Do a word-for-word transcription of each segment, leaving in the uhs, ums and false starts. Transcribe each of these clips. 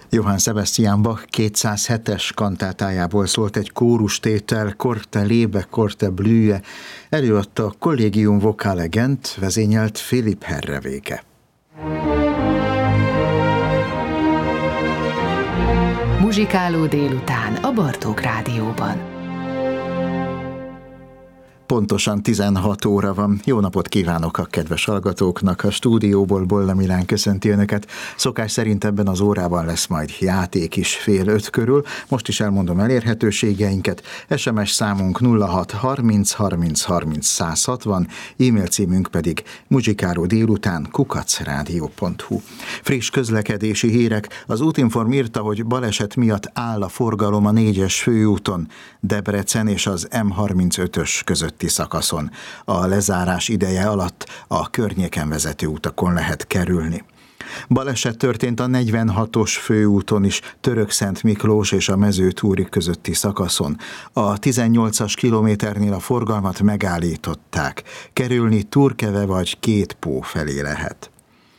Johann Sebastian Bach kétszázhetes kantátájából szólt egy kórustétel, Korte Lebe, Korte Blühe, előadta a Collegium Vocale Gent, vezényelt Philipp Herreweghe. Muzsikáló délután a Bartók Rádióban. Pontosan tizenhat óra van. Jó napot kívánok a kedves hallgatóknak. A stúdióból Bolla Milán köszönti önöket. Szokás szerint ebben az órában lesz majd játék is fél öt körül. Most is elmondom elérhetőségeinket. es em es számunk nulla hat harminc harminc harminc száz hatvan, e-mail címünk pedig muzsikáló délután kukac rádió pont hu. Friss közlekedési hírek. Az Útinform írta, hogy baleset miatt áll a forgalom a négyes főúton, Debrecen és az em harmincötös között szakaszon. A lezárás ideje alatt a környéken vezető utakon lehet kerülni. Baleset történt a negyvenhatos főúton is, Törökszent Miklós és a Mezőtúri közötti szakaszon. A tizennyolcas kilométernél a forgalmat megállították. Kerülni Turkeve vagy Kétpó felé lehet.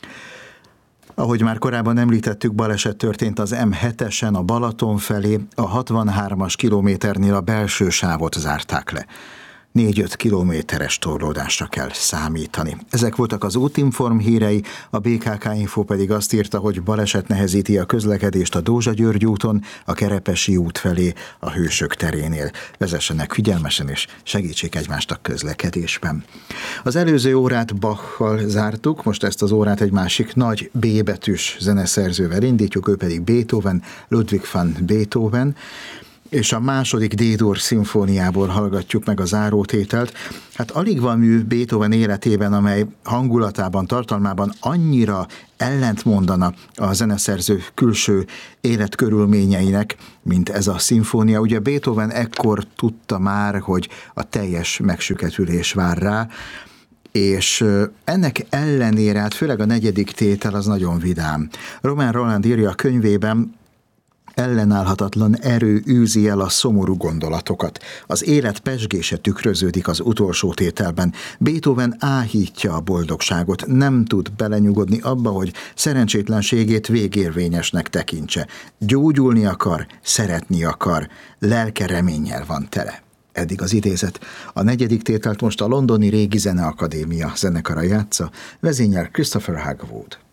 Ahogy már korábban említettük, baleset történt az em hetesen a Balaton felé, a hatvanhármas kilométernél a belső sávot zárták le. négy-öt kilométeres torlódásra kell számítani. Ezek voltak az Útinform hírei, a bé ká ká Info pedig azt írta, hogy baleset nehezíti a közlekedést a Dózsa-György úton, a Kerepesi út felé, a Hősök terénél. Vezessenek figyelmesen és segítsék egymást a közlekedésben. Az előző órát Bachal zártuk, most ezt az órát egy másik nagy B betűs zeneszerzővel indítjuk, ő pedig Beethoven, Ludwig van Beethoven, és a második D-dur szimfóniából hallgatjuk meg a zárótételt. Hát alig van mű Beethoven életében, amely hangulatában, tartalmában annyira ellentmondana a zeneszerző külső életkörülményeinek, mint ez a szimfónia. Ugye Beethoven ekkor tudta már, hogy a teljes megsüketülés vár rá, és ennek ellenére, hát főleg a negyedik tétel az nagyon vidám. Romain Rolland írja a könyvében, ellenállhatatlan erő űzi el a szomorú gondolatokat. Az élet pezsgése tükröződik az utolsó tételben. Beethoven áhítja a boldogságot, nem tud belenyugodni abba, hogy szerencsétlenségét végérvényesnek tekintse. Gyógyulni akar, szeretni akar, lelke reménnyel van tele. Eddig az idézet. A negyedik tételt most a londoni Régi Zeneakadémia zenekara játsza, vezényel Christopher Hogwood.